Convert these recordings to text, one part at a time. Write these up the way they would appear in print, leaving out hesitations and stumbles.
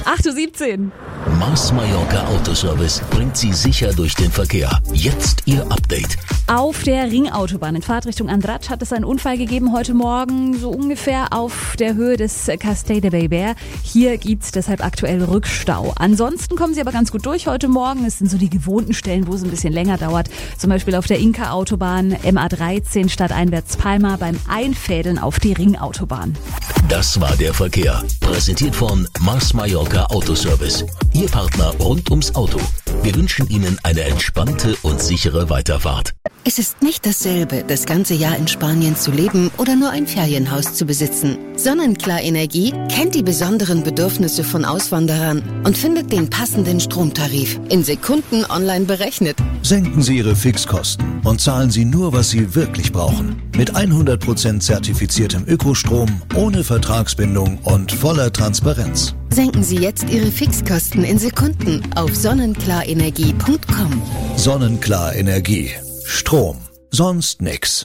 8:17 Uhr. Mars Mallorca Autoservice bringt Sie sicher durch den Verkehr. Jetzt Ihr Update. Auf der Ringautobahn in Fahrtrichtung Andratx hat es einen Unfall gegeben heute Morgen, so ungefähr auf der Höhe des Castell de Bellver. Hier gibt's deshalb aktuell Rückstau. Ansonsten kommen Sie aber ganz gut durch heute Morgen. Es sind so die gewohnten Stellen, wo es ein bisschen länger dauert. Zum Beispiel auf der Inka-Autobahn, MA13 stadteinwärts Palma beim Einfädeln auf die Ringautobahn. Das war der Verkehr. Präsentiert von Mars Mallorca Autoservice. Ihr Partner rund ums Auto. Wir wünschen Ihnen eine entspannte und sichere Weiterfahrt. Es ist nicht dasselbe, das ganze Jahr in Spanien zu leben oder nur ein Ferienhaus zu besitzen. Sonnenklar Energie kennt die besonderen Bedürfnisse von Auswanderern und findet den passenden Stromtarif in Sekunden online berechnet. Senken Sie Ihre Fixkosten und zahlen Sie nur, was Sie wirklich brauchen. Mit 100% zertifiziertem Ökostrom, ohne Vertragsbindung und voller Transparenz. Senken Sie jetzt Ihre Fixkosten in Sekunden auf sonnenklarenergie.com. Sonnenklar Energie. Strom. Sonst nix.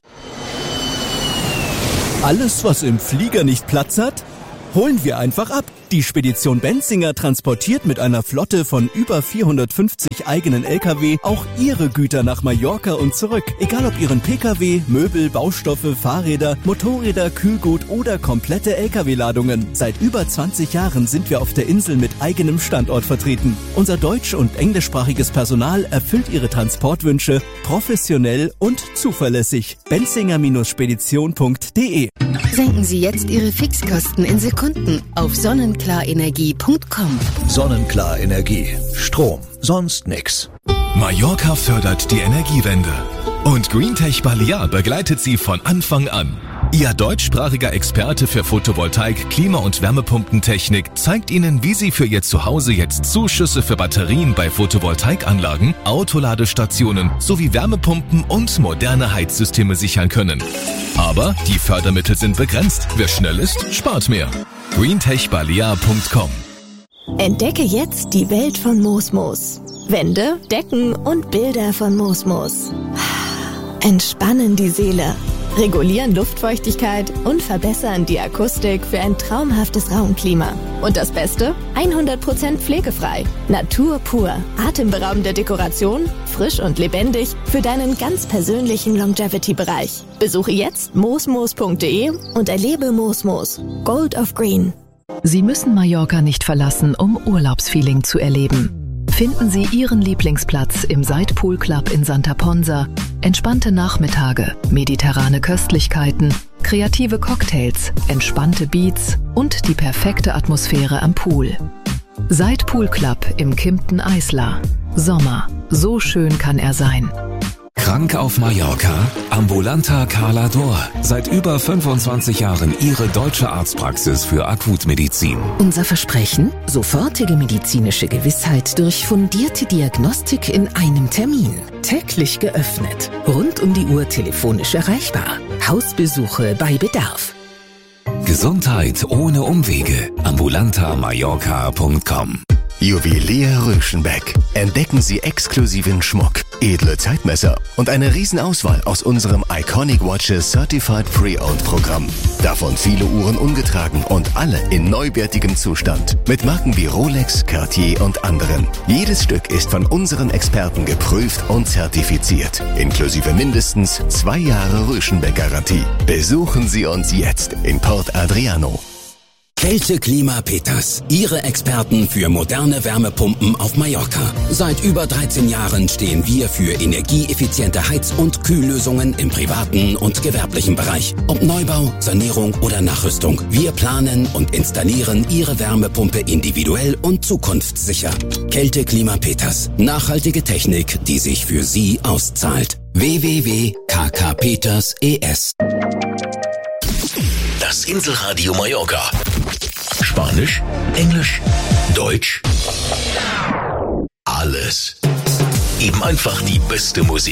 Alles, was im Flieger nicht Platz hat, holen wir einfach ab. Die Spedition Benzinger transportiert mit einer Flotte von über 450 eigenen LKW auch Ihre Güter nach Mallorca und zurück. Egal ob Ihren Pkw, Möbel, Baustoffe, Fahrräder, Motorräder, Kühlgut oder komplette LKW-Ladungen. Seit über 20 Jahren sind wir auf der Insel mit eigenem Standort vertreten. Unser deutsch- und englischsprachiges Personal erfüllt Ihre Transportwünsche professionell und zuverlässig. benzinger-spedition.de. Senken Sie jetzt Ihre Fixkosten in Sekunden auf sonnenklarenergie.com. Sonnenklar Energie. Strom. Sonst nix. Mallorca fördert die Energiewende. Und GreenTech Balear begleitet Sie von Anfang an. Ihr deutschsprachiger Experte für Photovoltaik, Klima- und Wärmepumpentechnik zeigt Ihnen, wie Sie für Ihr Zuhause jetzt Zuschüsse für Batterien bei Photovoltaikanlagen, Autoladestationen sowie Wärmepumpen und moderne Heizsysteme sichern können. Aber die Fördermittel sind begrenzt. Wer schnell ist, spart mehr. GreenTechBalea.com. Entdecke jetzt die Welt von Mosmos. Wände, Decken und Bilder von Mosmos. Entspannen die Seele, regulieren Luftfeuchtigkeit und verbessern die Akustik für ein traumhaftes Raumklima. Und das Beste? 100% pflegefrei. Natur pur. Atemberaubende Dekoration, frisch und lebendig für deinen ganz persönlichen Longevity-Bereich. Besuche jetzt mosmos.de und erlebe Mosmos. Gold of Green. Sie müssen Mallorca nicht verlassen, um Urlaubsfeeling zu erleben. Finden Sie Ihren Lieblingsplatz im Side Pool Club in Santa Ponsa. Entspannte Nachmittage, mediterrane Köstlichkeiten, kreative Cocktails, entspannte Beats und die perfekte Atmosphäre am Pool. Side Pool Club im Kimpton Isla. Sommer, so schön kann er sein. Krank auf Mallorca? Ambulanta Calador. Seit über 25 Jahren Ihre deutsche Arztpraxis für Akutmedizin. Unser Versprechen? Sofortige medizinische Gewissheit durch fundierte Diagnostik in einem Termin. Täglich geöffnet. Rund um die Uhr telefonisch erreichbar. Hausbesuche bei Bedarf. Gesundheit ohne Umwege. ambulantamallorca.com. Juwelier Röschenbeck. Entdecken Sie exklusiven Schmuck, edle Zeitmesser und eine Riesenauswahl aus unserem Iconic Watches Certified Pre-Owned Programm. Davon viele Uhren ungetragen und alle in neuwertigem Zustand. Mit Marken wie Rolex, Cartier und anderen. Jedes Stück ist von unseren Experten geprüft und zertifiziert. Inklusive mindestens 2 Jahre Röschenbeck-Garantie. Besuchen Sie uns jetzt in Port Adriano. Kälte Klima Peters, Ihre Experten für moderne Wärmepumpen auf Mallorca. Seit über 13 Jahren stehen wir für energieeffiziente Heiz- und Kühllösungen im privaten und gewerblichen Bereich. Ob Neubau, Sanierung oder Nachrüstung. Wir planen und installieren Ihre Wärmepumpe individuell und zukunftssicher. Kälte Klima Peters, nachhaltige Technik, die sich für Sie auszahlt. www.kkpeters.es. Das Inselradio Mallorca. Spanisch, Englisch, Deutsch. Alles. Eben einfach die beste Musik.